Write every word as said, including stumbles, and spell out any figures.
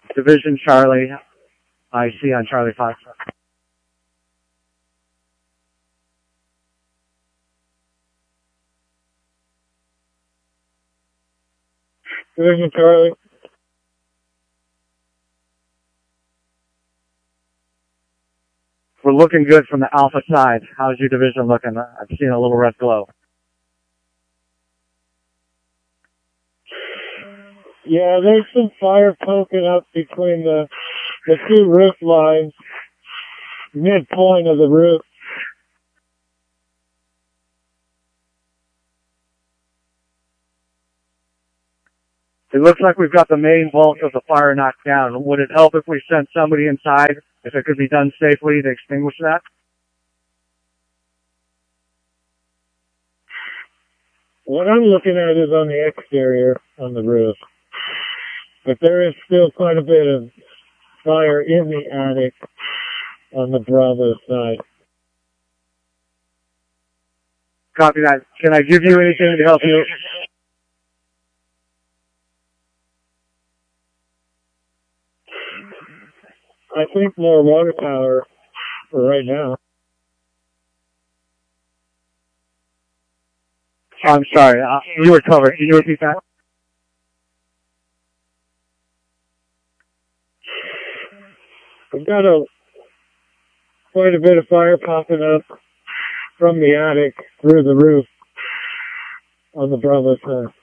Division Charlie, I C on Charlie Fox. Division Charlie. We're looking good from the Alpha side. How's your division looking? I've seen a little red glow. Yeah, there's some fire poking up between the the two roof lines, midpoint of the roof. It looks like we've got the main bulk of the fire knocked down. Would it help if we sent somebody inside, if it could be done safely, to extinguish that? What I'm looking at is on the exterior, on the roof. But there is still quite a bit of fire in the attic on the Bravo side. Copy that. Can I give you anything to help you? I think more water power for right now. I'm sorry. Uh, you were covered. Can you repeat that? We've got a quite a bit of fire popping up from the attic through the roof on the Bravo side.